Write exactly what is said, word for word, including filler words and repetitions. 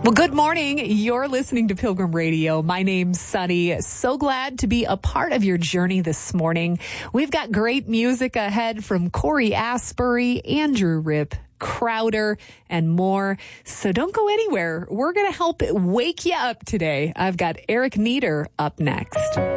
Well, good morning. You're listening to Pilgrim Radio. My name's Sunny. So glad to be a part of your journey this morning. We've got great music ahead from Corey Asbury, Andrew Ripp, Crowder, and more. So don't go anywhere. We're going to help wake you up today. I've got Eric Nieder up next.